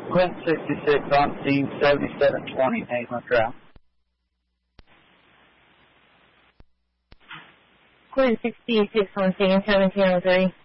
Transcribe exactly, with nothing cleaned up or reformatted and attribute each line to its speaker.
Speaker 1: Clinton sixty-six on scene, seventy-seven twenty, Hazelton Drive.
Speaker 2: Clinton sixty-six on scene, seventeen oh three.